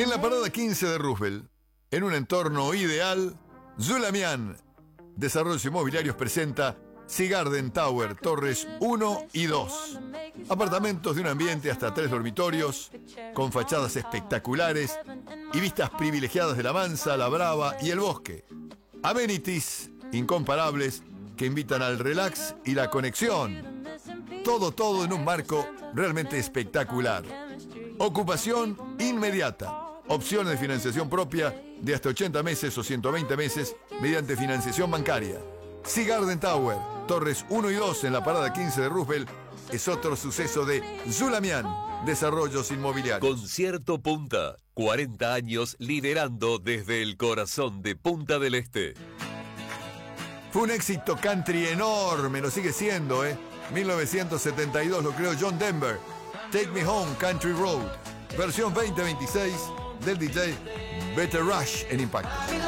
En la parada 15 de Roosevelt, en un entorno ideal, Zulamian Desarrollos Inmobiliarios presenta Sea Garden Tower, Torres 1 y 2. Apartamentos de un ambiente hasta 3 dormitorios, con fachadas espectaculares y vistas privilegiadas de la Mansa, la Brava y el bosque. Amenities incomparables que invitan al relax y la conexión. Todo en un marco realmente espectacular. Ocupación inmediata. Opciones de financiación propia de hasta 80 meses o 120 meses mediante financiación bancaria. Sea Garden Tower, Torres 1 y 2 en la parada 15 de Roosevelt, es otro suceso de Zulamian Desarrollos Inmobiliarios. Concierto Punta, 40 años liderando desde el corazón de Punta del Este. Fue un éxito country enorme, lo sigue siendo, 1972 lo creó John Denver. Take Me Home, Country Road. Versión 2026 del DJ Better Rush en Impacto.